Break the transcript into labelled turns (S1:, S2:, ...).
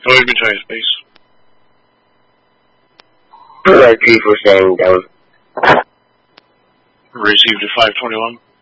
S1: Go ahead and try his base.
S2: Like people saying that was
S1: Received at 521.